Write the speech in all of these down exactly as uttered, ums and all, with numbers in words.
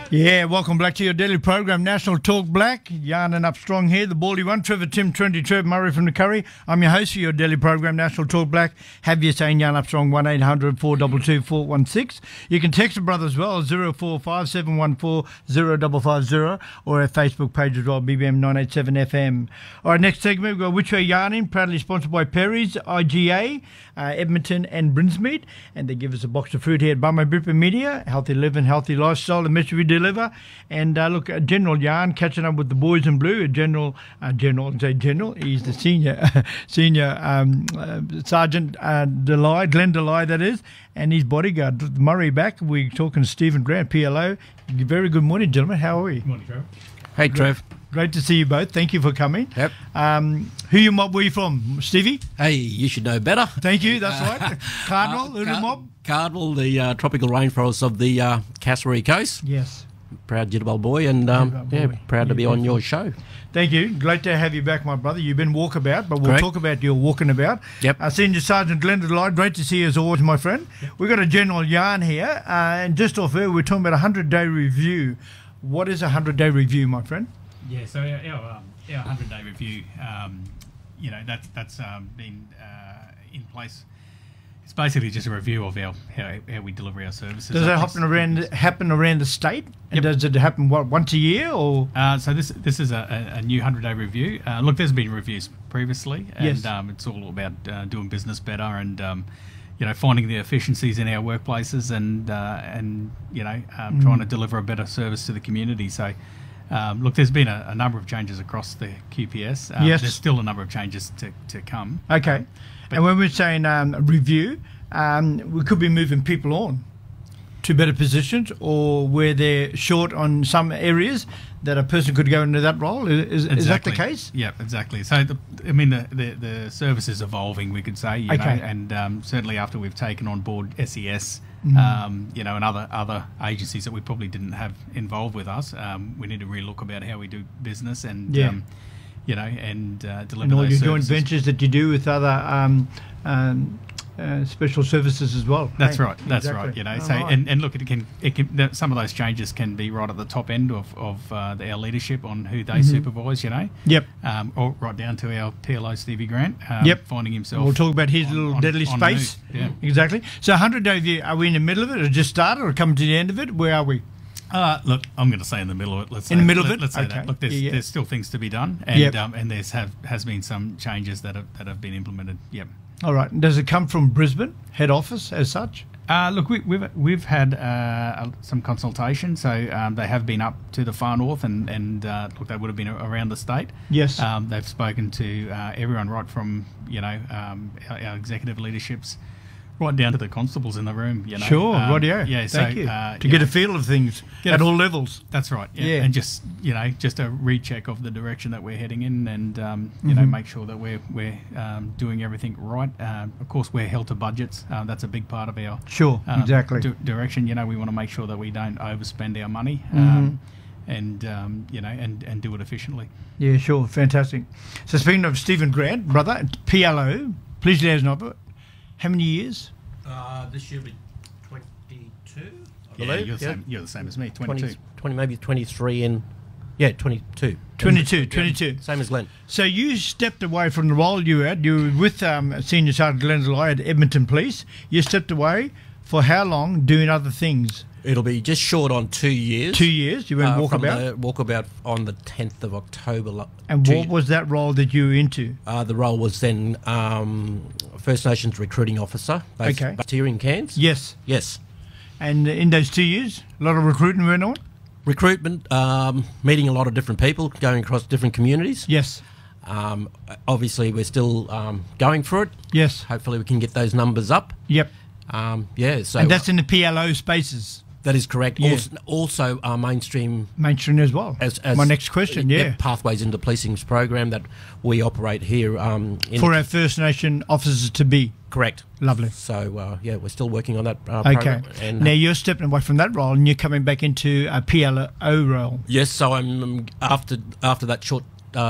Yeah, welcome back to your daily program, National Talk Black. Yarn Up Strong here, the baldy one. Trevor Tim, twenty, Trevor Murray from the Curry. I'm your host for your daily program, National Talk Black. Have you saying Yarn Up Strong, one eight hundred four two two four one six. You can text the brother as well, zero four five seven one four zero five five zero, or our Facebook page as well, B B M nine eight seven F M. All right, next segment, we've got Which Way Yarning, proudly sponsored by Perry's, I G A, uh, Edmonton and Brinsmead. And they give us a box of fruit here at Bummer Bipper Media. Healthy living, healthy lifestyle, the message we deliver. And uh, look, uh, General Yarn catching up with the boys in blue. General, uh, General, I say General, he's the senior, senior um, uh, Sergeant uh, Delay, Glenn Delay, that is, and his bodyguard Murray back. We're talking to Stephen Grant, P L O. Very good morning, gentlemen. How are we? Good morning, Trev. Hey, Trev. Great to see you both. Thank you for coming. Yep. Um, who you mob were you from, Stevie? Hey, you should know better. Thank you. That's right. Cardinal, uh, who Car- mob? Cardinal, the uh, tropical rainforests of the uh, Kasserine Coast. Yes. Proud Jitterbug boy, and um, Jitterbug yeah, boy. proud to Yeah, be on beautiful. your show. Thank you. Great to have you back, my brother. You've been walkabout, but we'll Correct. talk about your walking about. Yep. Uh, Senior Sergeant Glenn Delay, great to see you as always, my friend. Yep. We've got a General Yarn here, uh, and just off air, we're talking about a hundred-day review. What is a hundred-day review, my friend? Yeah, so our our, um, our hundred-day review, um, you know, that's that's um, been uh, in place. It's basically just a review of our how, how we deliver our services. Does that across- happen around happen around the state? And Yep. does it happen what once a year or? Uh, so this this is a, a, a new hundred-day review. Uh, look, there's been reviews previously, and Yes. um, it's all about uh, doing business better and um, you know finding the efficiencies in our workplaces and uh, and you know um, Mm. trying to deliver a better service to the community. So. Um, look, there's been a, a number of changes across the Q P S. Um, Yes. There's still a number of changes to, to come. Okay. But- And when we're saying um, review, um, we could be moving people on to better positions, or where they're short on some areas that a person could go into that role. Is, is that the case? Yeah, exactly. So, the, I mean, the, the, the service is evolving, we could say, you Okay. know, and um, certainly after we've taken on board S E S, Mhm. um, you know, and other, other agencies that we probably didn't have involved with us, um, we need to really look about how we do business and, Yeah. um, you know, and uh, deliver And all those your joint services. ventures that you do with other um, um, uh, special services as well. That's Hey, right. That's exactly. right. You know, All so right. and, and look, it can it can that some of those changes can be right at the top end of of uh, the, our leadership on who they Mhm. supervise. You know, Yep. um, or right down to our P L O Stevie Grant. Um, Yep. finding himself. We'll talk about his on- little on- deadly on the space. move. Yeah. Exactly. So one hundred day review, are we in the middle of it, or just started, or coming to the end of it? Where are we? Uh, look, I'm going to say in the middle of it. Let's In say, the middle of let, it? Let's say Okay. that. Look, there's, Yeah, yeah. there's still things to be done, and Yep. um, and there's have has been some changes that have that have been implemented. Yep. All right. Does it come from Brisbane head office as such? Uh, look, we, we've we've had uh, some consultation, so um, they have been up to the far north, and and uh, look, they would have been a- around the state. Yes. Um, they've spoken to uh, everyone, right from you know um, our, our executive leaderships, right down to the constables in the room. You know, Sure, um, rightio. Yeah, Thank so you. uh, to you get know, a feel of things Get at a- all levels. That's right. Yeah. Yeah. And just you know, just a recheck of the direction that we're heading in, and um, you know, Mhm. make sure that we're we're um, doing everything right. Um, of course, we're held to budgets. Uh, that's a big part of our Sure, um, exactly. di- direction. You know, we want to make sure that we don't overspend our money, Mhm. um, and um, you know, and, and do it efficiently. Yeah, sure. Fantastic. So speaking of Stephen Grant, brother, P L O, please let us know, how many years? Uh, this year will be twenty-two, I Yeah, believe. you're the Yeah. same. You're the same as me. twenty, Twenty-two. twenty, maybe twenty-three in... Yeah, twenty-two. twenty-two, Yeah, twenty-two. Same as Glenn. So you stepped away from the role you had. You were with um, Senior Sergeant Glenn Delay at Edmonton Police. You stepped away for how long doing other things? It'll be just short on two years. Two years. You went uh, from walkabout. the walkabout on the tenth of October. lo- And two- what was that role that you were into? Uh, the role was then um, First Nations recruiting officer, based, Okay. based here in Cairns. Yes. Yes. And in those two years, a lot of recruiting went on? Recruitment, um, meeting a lot of different people, going across different communities. Yes. Um, obviously, we're still um, going for it. Yes. Hopefully, we can get those numbers up. Yep. Um, yeah, so And that's in the P L O spaces, that is correct. Yeah. Also, also our mainstream mainstream as well. as, as My next question, yeah. Pathways into Policing's program that we operate here. Um, in For our First Nation officers to be. correct. Lovely. So uh, yeah, we're still working on that uh, Okay. program. And Now you're stepping away from that role and you're coming back into a P L O role. yes, so I'm um, after after that short uh,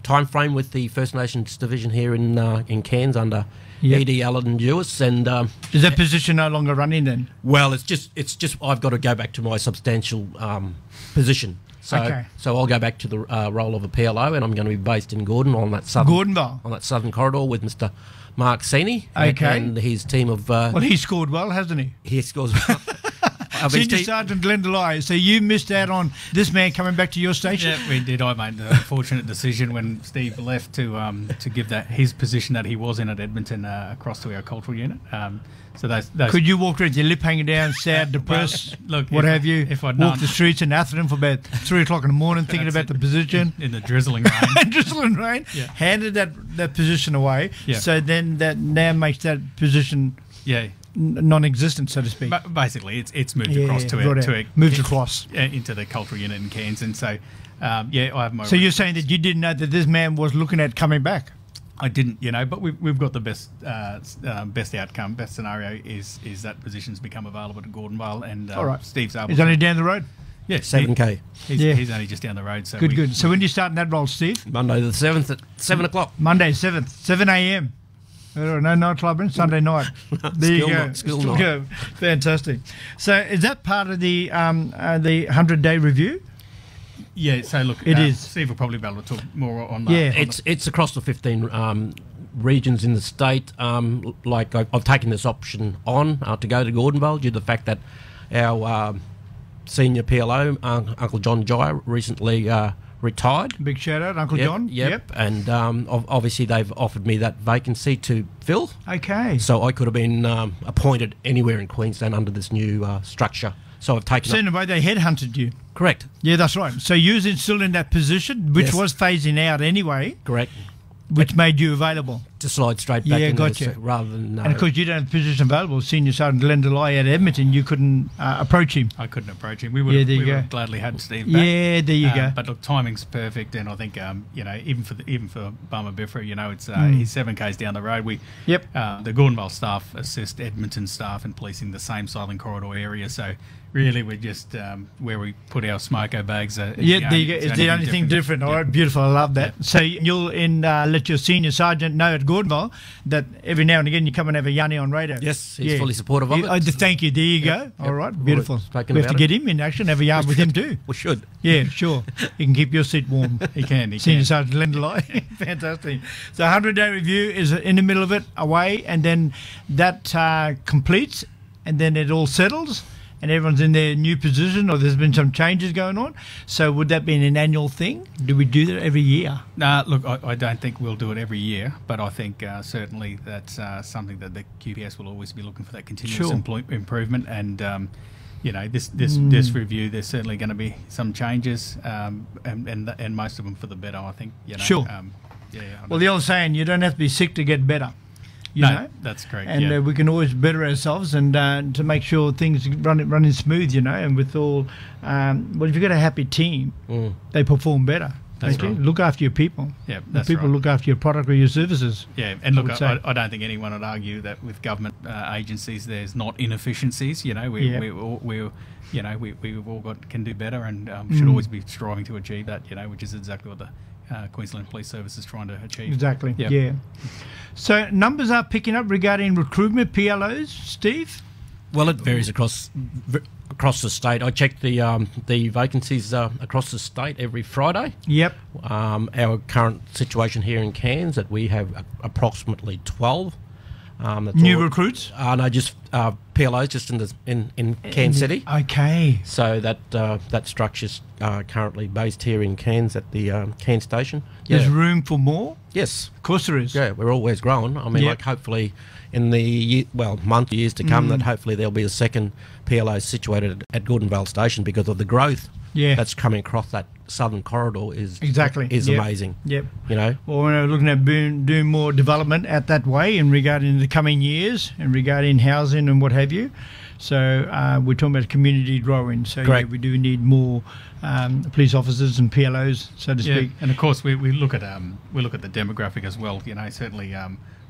time frame with the First Nations division here in uh, in Cairns under Yep. Edie Allen Lewis, and um, Is that position no longer running then? well, it's just it's just I've got to go back to my substantial um, position. So Okay. so I'll go back to the uh, role of a P L O, and I'm going to be based in Gordon on that southern Gordonville. on that southern corridor with Mister Mark Sini and, Okay. and his team of uh, Well, he scored well, hasn't he? he scores. of his Senior team- Sergeant Glenn Delay. So you missed out on this man coming back to your station? Yeah, we did. I made the unfortunate decision when Steve left to um, to give that his position that he was in at Edmonton uh, across to our cultural unit. Um, so those, those Could you walk around with your lip hanging down, sad, depressed, look, what if- have you? if I'd walk known- the streets in Atherton for about three o'clock in the morning thinking That's about it. the position? in the drizzling rain. And drizzling rain, Yeah. handed that, that position away. Yeah. So then that now makes that position yeah, n- non-existent, so to speak. ba- basically, it's it's moved Yeah, across to right our, out. to our, Moved across. uh, into the cultural unit in Cairns, and so um, yeah, I have my. So you're saying that you didn't know that this man was looking at coming back? I didn't, you know, but we've, we've got the best uh, s- uh, best outcome, best scenario is is that positions become available to Gordonville, and uh, All right. Steve's able. He's to, only down the road. yeah, seven K He's, Yeah. he's only just down the road. So Good, we, good. So when you start in that role, Steve? Monday the seventh at seven o'clock. Monday, seventh, seven a.m. Oh, no nightclub in Sunday night. There you School go. night, school Still night. go. Fantastic. So is that part of the um, uh, the hundred-day review? Yeah, so look, It uh, is. Steve will probably be able to talk more on that. Yeah. on the- It's it's across the fifteen um, regions in the state. Um, l- like I've, I've taken this option on uh, to go to Gordonville due to the fact that our um, senior P L O, uh, Uncle John Jai, recently uh, retired. Big shout out, Uncle Yep, John. Yep. And um, ov- obviously they've offered me that vacancy to fill, Okay. so I could have been um, appointed anywhere in Queensland under this new uh, structure. So I've taken So in up. a way, they headhunted you. Correct. Yeah, that's right. So you was still in that position, which Yes. was phasing out anyway, Correct. which made you available. To slide straight back Yeah, in gotcha. there, so rather than uh, And of course, you don't have the position available. Senior Sergeant Glenn Delay at Edmonton, you couldn't uh, approach him. I couldn't approach him. We would Yeah, have, there we you would go. have gladly had Steve back. Yeah, there you Um, go. But look, timing's perfect, and I think um, you know, even for the, even for Barmer Biffra, you know, it's uh, Mm. he's seven k's down the road. We Yep. uh, the Gordonville staff assist Edmonton staff in policing the same Southern Corridor area. So really, we're just um, where we put our smoko bags. Uh, is Yeah, the there you only- go. it's It's the only thing different. All right, beautiful. I love that. So you'll in uh, let your senior sergeant know at Gordonville that every now and again you come and have a Yanni on radio. Yes, he's fully supportive of Yeah, it. oh, th- thank you. There you Yep, go. yep. All right, We've beautiful. spoken We have to about it. get him in action. Have a yarn with him too. We should. Yeah, sure. He can keep your seat warm. He can. He Senior can. Sergeant Lendelai. Fantastic. So hundred-day review is in the middle of it, away, and then that uh, completes, and then it all settles, and everyone's in their new position, or there's been some changes going on. So would that be an annual thing? Do we do that every year? Nah, look, I, I don't think we'll do it every year, but I think uh, certainly that's uh, something that the Q P S will always be looking for, that continuous Sure. employ- improvement. And um, you know, this this Mm. this review, there's certainly going to be some changes, um, and and th- and most of them for the better. I think. You know, Sure. Um, yeah. I Well, the old saying, you don't have to be sick to get better. You no, know? that's correct. And yeah. uh, we can always better ourselves and uh, to make sure things run running smooth, you know. And with all, um, well, if you've got a happy team, Mm. they perform better. That's don't you? right. Look after your people. yeah, The that's people right. look after your product or your services. Yeah, and I look, would say. I, I don't think anyone would argue that with government uh, agencies, there's not inefficiencies. You know, we Yeah. we all, we you know we we've all got can do better, and um, should Mm. always be striving to achieve that. You know, which is exactly what the uh, Queensland Police Service is trying to achieve. Exactly. Yep. Yeah. So numbers are picking up regarding recruitment, P L Os, Steve? Well, it varies across v- across the state. I check the um, the vacancies uh, across the state every Friday. Yep. Um, our current situation here in Cairns that we have a- approximately twelve. Um, that's New all- recruits? Uh, no, just uh, P L Os just in the in, in Cairns City. Okay. So that uh, that structure's uh, currently based here in Cairns at the um, Cairns station. There's Yeah. room for more? Yes. Of course there is. Yeah, we're always growing. I mean, Yep. like hopefully in the ye- well month years to come, Mm. that hopefully there'll be a second P L O situated at Gordonville Station because of the growth Yeah. that's coming across that southern corridor is Exactly. is Yep. amazing. Yep. You know, Well, we're looking at doing, doing more development at that way in regarding the coming years and regarding housing and what have you. So uh, we're talking about community growing. So yeah, Correct. we do need more um, police officers and P L Os, so to Yeah, speak. and of course we, we look at um we look at the demographic as well. You know, certainly um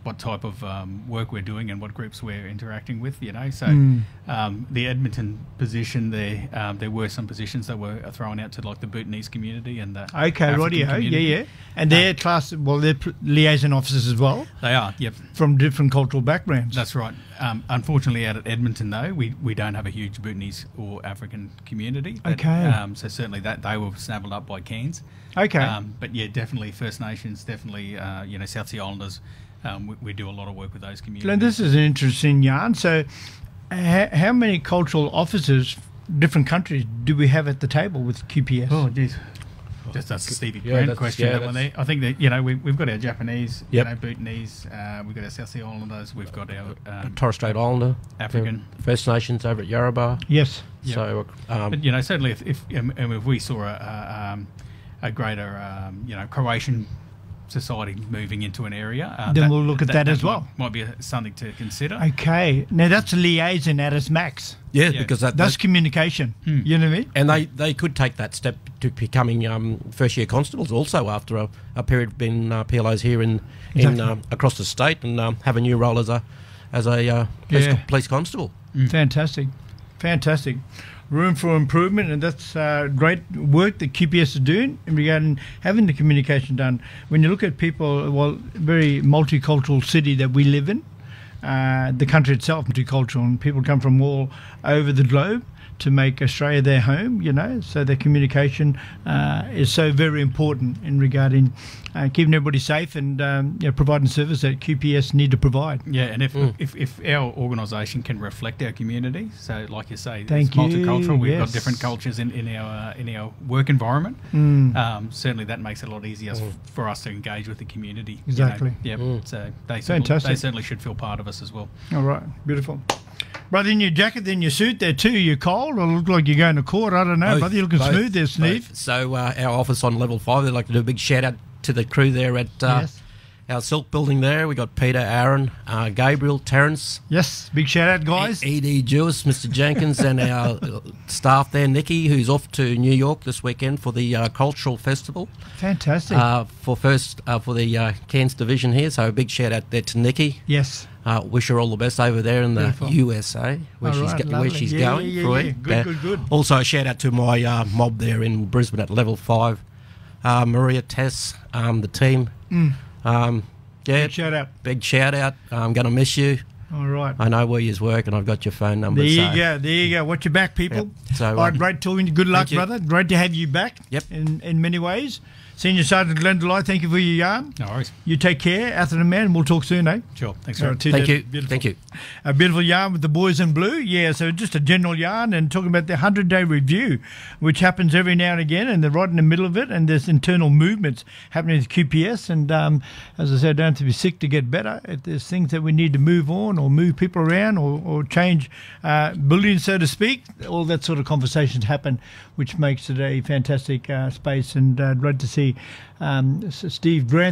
what type of um, work we're doing and what groups we're interacting with, you know. So Mm. um, the Edmonton position there, um, there were some positions that were thrown out to like the Bhutanese community and the Okay, African rightio. Yeah, community. yeah. And they're class, well, they're pr- liaison officers as well They are, yep. from different cultural backgrounds. That's right. Um, unfortunately, out at Edmonton, though, we, we don't have a huge Bhutanese or African community. But, Okay. Um, so certainly that they were snapped up by Cairns. Okay. Um, but yeah, definitely First Nations, definitely uh, you know South Sea Islanders. Um, we, we do a lot of work with those communities. Glenn, this is an interesting yarn. So, ha- how many cultural officers, different countries, do we have at the table with Q P S? Oh, geez. Just that's a Stevie Yeah, Grant that's- question. yeah, that one there. I think that you know we, we've got our Japanese, Yep. you know, Bhutanese, uh, we've got our South Sea Islanders, we've got our um, Torres Strait Islander, African. the First Nations over at Yarrabah. Yes. Yep. So, um, But you know, certainly if if, um, um, if we saw a, a, um, a greater um, you know Croatian society moving into an area, uh, Then we'll look at that as might- well. Might be a, something to consider. Okay. Now, that's a liaison at its max. yeah, Yeah. because that, That's that- communication. You know what I mean? and they, they could take that step to becoming um, first year constables also after a, a period of being uh, P L Os here in, in Exactly. um, across the state and um, have a new role as a as a uh, police, Yeah. police constable. Fantastic. Fantastic. Room for improvement, and that's uh, great work that Q P S is doing in regarding having the communication done. When you look at people, well, very multicultural city that we live in, uh, the country itself multicultural, and people come from all over the globe to make Australia their home, you know, so the communication uh, is so very important in regarding uh, keeping everybody safe and um, you know, providing service that Q P S need to provide. Yeah, and if Mm. if, if our organisation can reflect our community, so like you say, Thank it's you, multicultural. We've yes. got different cultures in, in our uh, in our work environment. Mm. Um, certainly, that makes it a lot easier f- for us to engage with the community. you know. Exactly. Yep. Mm. So they certainly, Fantastic. they certainly should feel part of us as well. All right, beautiful. Brother, in your jacket, in your suit there too, you're cold or look like you're going to court. I don't know, Both- brother, you're looking both- smooth there, Sneeve. both. So uh, our office on level five, they'd like to do a big shout out to the crew there at uh, Yes. our Silk building there. We got Peter, Aaron, uh, Gabriel, Terence, Yes, big shout out, guys. E D Jewis, Mister Jenkins, and our uh, staff there, Nikki, who's off to New York this weekend for the uh, cultural festival Fantastic. uh, for first uh, for the uh, Cairns division here. So a big shout out there to Nikki. yes. Uh, wish her all the best over there in the Beautiful. U S A, where All she's right, go- where lovely. she's Yeah, going. yeah, yeah, Freud. yeah. Good, good, good. Also, a shout out to my uh, mob there in Brisbane at level five, uh, Maria, Tess, um, the team. Mm. Um, yeah, Big shout out. big shout out. I'm going to miss you. All right. I know where you work, and I've got your phone number. There you so. go. There you go. Watch your back, people. Yep. So, All right, um, great talking to you. Good luck, thank you. brother. Great to have you back. Yep. In in many ways. Senior Sergeant Glenn Delay, thank you for your yarn. No worries. You take care, Atherton man, and we'll talk soon, eh? Sure. Thanks, All sir. right, two Thank days. you. Beautiful. Thank you. A beautiful yarn with the boys in blue. Yeah, so just a general yarn and talking about the hundred-day review, which happens every now and again, and they're right in the middle of it, and there's internal movements happening with Q P S. And um, as I said, don't have to be sick to get better. If there's things that we need to move on or move people around or, or change uh, buildings, so to speak, all that sort of conversations happen, which makes it a fantastic uh, space. And uh, great to see um, S- Steve Grant